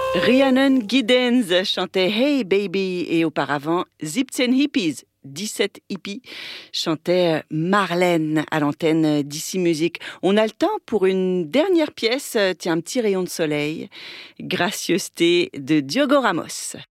Rhiannon Giddens chantait Hey Baby et auparavant 17 Hippies, 17 hippies, chantait Marlène à l'antenne d'Ici Musique. On a le temps pour une dernière pièce, tiens, un petit rayon de soleil, Gracieuseté de Diogo Ramos.